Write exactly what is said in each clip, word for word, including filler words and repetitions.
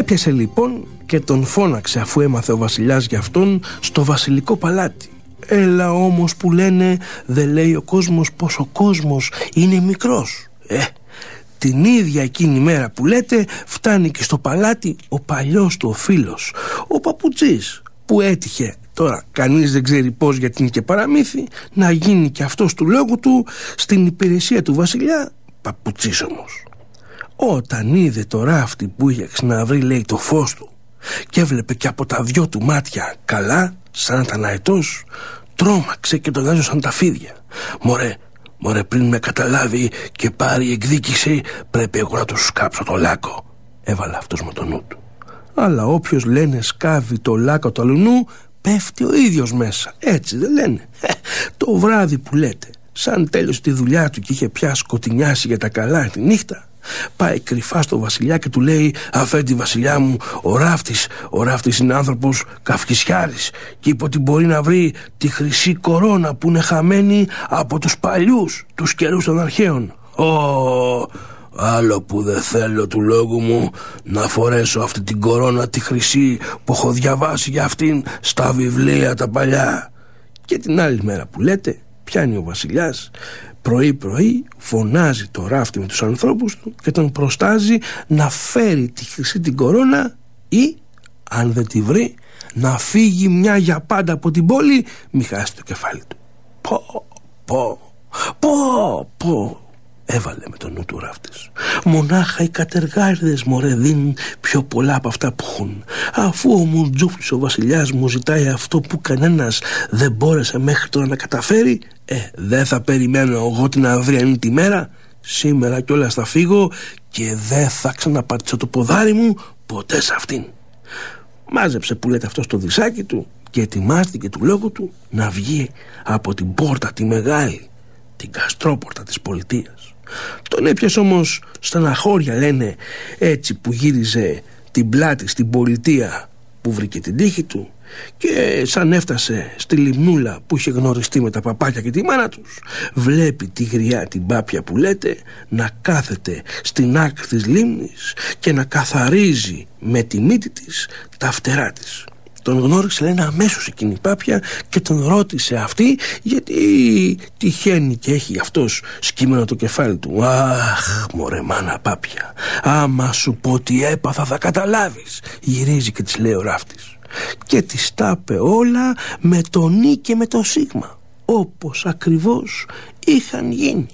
Έπιασε λοιπόν και τον φώναξε, αφού έμαθε ο βασιλιάς για αυτόν, στο βασιλικό παλάτι. Έλα όμως, που λένε, δεν λέει ο κόσμος πως ο κόσμος είναι μικρός. Ε, την ίδια εκείνη μέρα που λέτε, φτάνει και στο παλάτι ο παλιός του ο φίλος, ο παπουτσής, που έτυχε, τώρα κανείς δεν ξέρει πως, γιατί είναι και παραμύθι, να γίνει και αυτός του λόγου του στην υπηρεσία του βασιλιά, παπουτσής όμως. Όταν είδε το ράφτη που είχε ξαναβρει, λέει, το φως του, και έβλεπε και από τα δυο του μάτια καλά, σαν να ήταν αετός, τρόμαξε και τον άζωσαν τα φίδια. Μωρέ, μωρέ, πριν με καταλάβει και πάρει εκδίκηση, πρέπει εγώ να του σκάψω το λάκκο, έβαλε αυτός με το νου του. Αλλά όποιος, λένε, σκάβει το λάκκο του αλουνού, πέφτει ο ίδιος μέσα. Έτσι δεν λένε? Το βράδυ που λέτε, σαν τέλειωσε τη δουλειά του και είχε πια σκοτεινιάσει για τα καλά τη νύχτα, πάει κρυφά στο βασιλιά και του λέει: αφέντη βασιλιά μου, ο ράφτης, ο ράφτης είναι άνθρωπος καυκισιάρης και είπε ότι μπορεί να βρει τη χρυσή κορώνα που είναι χαμένη από τους παλιούς, τους καιρούς των αρχαίων. Ω, άλλο που δεν θέλω, του λόγου μου, να φορέσω αυτή την κορώνα τη χρυσή που έχω διαβάσει για αυτήν στα βιβλία τα παλιά. Και την άλλη μέρα που λέτε, πιάνει ο βασιλιάς, πρωί πρωί φωνάζει το ράφτη με τους ανθρώπους του και τον προστάζει να φέρει τη χρυσή την κορώνα, ή αν δεν τη βρει, να φύγει μια για πάντα από την πόλη, μη χάσει το κεφάλι του. Πω, πω, πω, πω, έβαλε με το νου του ράφτης. Μονάχα οι κατεργάριδες, μωρέ, δίνουν πιο πολλά από αυτά που έχουν. Αφού ο Μουντζούφλης ο βασιλιάς μου ζητάει αυτό που κανένας δεν μπόρεσε μέχρι τώρα να καταφέρει, ε, δεν θα περιμένω εγώ την αυριανή τη μέρα. Σήμερα κιόλας θα φύγω και δεν θα ξαναπατήσω το ποδάρι μου ποτέ σε αυτήν. Μάζεψε, που λέτε, αυτό στο δισάκι του και ετοιμάστηκε του λόγου του να βγει από την πόρτα τη μεγάλη, την καστρόπορτα της πολιτείας. Τον έπιασε όμως στεναχώρια, λένε, έτσι που γύριζε την πλάτη στην πολιτεία που βρήκε την τύχη του, και σαν έφτασε στη λιμνούλα που είχε γνωριστεί με τα παπάκια και τη μάνα τους, βλέπει τη γριά την πάπια που λέτε να κάθεται στην άκρη της λίμνης και να καθαρίζει με τη μύτη της τα φτερά της. Τον γνώρισε, λένε, αμέσως εκείνη η πάπια και τον ρώτησε αυτή γιατί τυχαίνει και έχει αυτός σκυμμένο το κεφάλι του. Αχ, μωρέ μάνα πάπια, άμα σου πω τι έπαθα θα καταλάβεις, γυρίζει και της λέει ο ράφτης. Και της τα είπε όλα με το νι και με το σίγμα, όπως ακριβώς είχαν γίνει.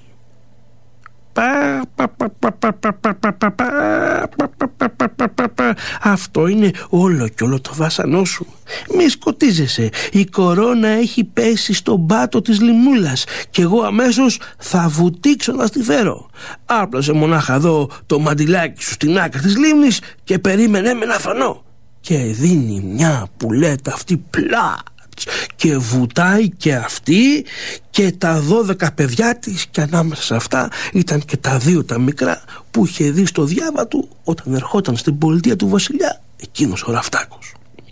Αυτό είναι όλο και όλο το βάσανό σου. Μη σκοτίζεσαι. Η κορώνα έχει πέσει στον πάτο της λιμνούλας και εγώ αμέσως θα βουτήξω να στη φέρω. Άπλωσε μονάχα εδώ το μαντιλάκι σου στην άκρη της λίμνης και περίμενε με να φανώ. Και δίνει μια πουλέτα αυτή πλά και βουτάει και αυτή και τα δώδεκα παιδιά της, και ανάμεσα σε αυτά ήταν και τα δύο τα μικρά που είχε δει στο διάβα του όταν ερχόταν στην πολιτεία του βασιλιά εκείνος ο ραφτάκος.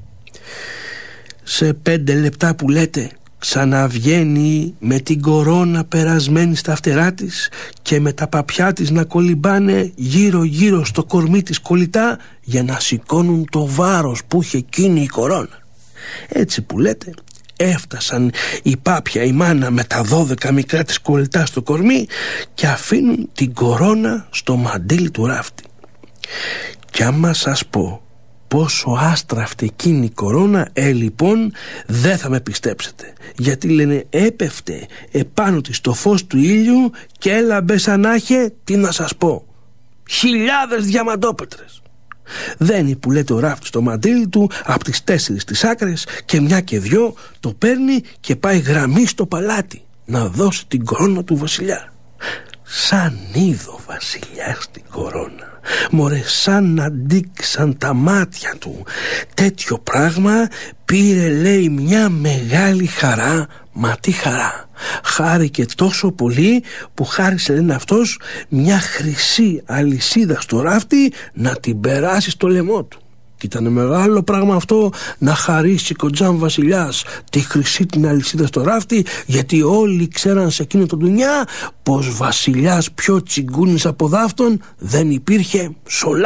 Σε πέντε λεπτά που λέτε ξαναβγαίνει με την κορώνα περασμένη στα φτερά της και με τα παπιά της να κολυμπάνε γύρω γύρω στο κορμί της κολλητά για να σηκώνουν το βάρος που είχε εκείνη η κορώνα. Έτσι που λέτε έφτασαν η πάπια, η μάνα με τα δώδεκα μικρά της κολλητά στο κορμί και αφήνουν την κορώνα στο μαντίλι του ράφτη. Κι άμα σας πω πόσο άστραφτη εκείνη η κορώνα, ε λοιπόν δεν θα με πιστέψετε, γιατί λένε έπεφτε επάνω της το φως του ήλιου και έλαμπε σαν να είχε, τι να σας πω, χιλιάδες διαμαντόπετρες. Δένει, που λέτε, ο ράφτης το μαντίλι του από τις τέσσερις τις άκρες και μια και δυο το παίρνει και πάει γραμμή στο παλάτι να δώσει την κορώνα του βασιλιά. Σαν είδε ο βασιλιάς την κορώνα, μωρέ, σαν να ντύξαν τα μάτια του τέτοιο πράγμα, πήρε, λέει, μια μεγάλη χαρά. Μα τι χαρά! Χάρηκε τόσο πολύ που χάρισε, λένε, αυτός μια χρυσή αλυσίδα στο ράφτη να την περάσει στο λαιμό του. Και ήταν μεγάλο πράγμα αυτό να χαρίσει κοντζάν βασιλιάς τη χρυσή την αλυσίδα στο ράφτη, γιατί όλοι ξέραν σε εκείνο το ντουνιά πως βασιλιάς πιο τσιγκούνης από δάφτον δεν υπήρχε σ'